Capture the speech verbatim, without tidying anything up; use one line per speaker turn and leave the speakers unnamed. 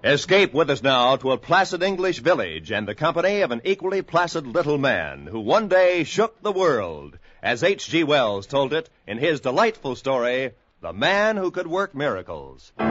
Escape with us now to a placid English village and the company of an equally placid little man who one day shook the world, as H G Wells told it in his delightful story, The Man Who Could Work Miracles.